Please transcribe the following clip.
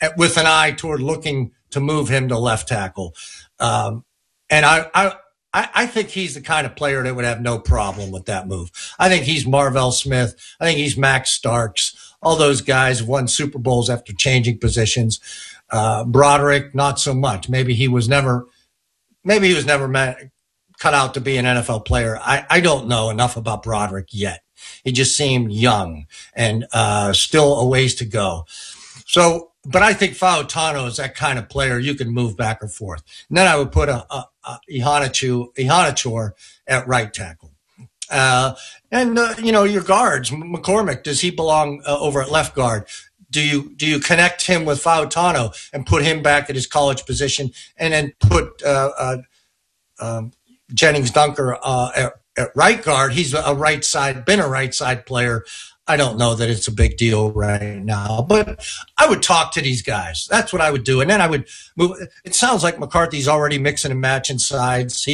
with an eye toward looking to move him to left tackle. And I think he's the kind of player that would have no problem with that move. I think he's Marvell Smith. I think he's Max Starks. All those guys won Super Bowls after changing positions. Broderick, not so much. Maybe he was never cut out to be an NFL player. I don't know enough about Broderick yet. He just seemed young and still a ways to go. So, but I think Fautano is that kind of player you can move back and forth. And then I would put Iheanacho at right tackle. Your guards, McCormick, does he belong over at left guard? Do you connect him with Fautano and put him back at his college position, and then put Jennings Dunker at right guard? He's been a right side player. I don't know that it's a big deal right now, but I would talk to these guys. That's what I would do. And then I would move. It sounds like McCarthy's already mixing and matching sides.